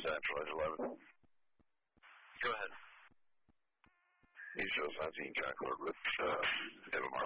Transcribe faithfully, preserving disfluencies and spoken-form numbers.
Central eleven. Go ahead. He shows nineteen Concord with uh, Evan